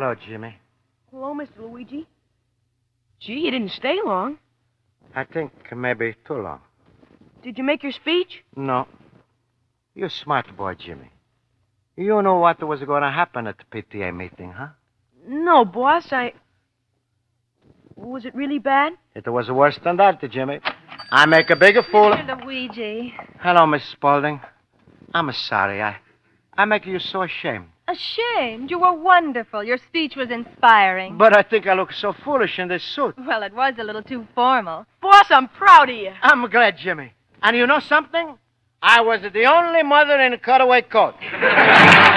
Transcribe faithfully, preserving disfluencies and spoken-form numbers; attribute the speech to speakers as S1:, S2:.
S1: Hello, Jimmy.
S2: Hello, Mister Luigi. Gee, you didn't stay long.
S1: I think maybe too long.
S2: Did you make your speech?
S1: No. You're a smart boy, Jimmy. You know what was going to happen at the P T A meeting, huh?
S2: No, boss, I... Was it really bad?
S1: It was worse than that, Jimmy. I make a bigger fool...
S3: Mister Luigi.
S1: Hello, Miss Spaulding. I'm sorry. I... I make you so ashamed.
S3: Ashamed? You were wonderful. Your speech was inspiring.
S1: But I think I look so foolish in this suit.
S3: Well, it was a little too formal.
S2: Boss, I'm proud of you.
S1: I'm glad, Jimmy. And you know something? I was the only mother in a cutaway coat.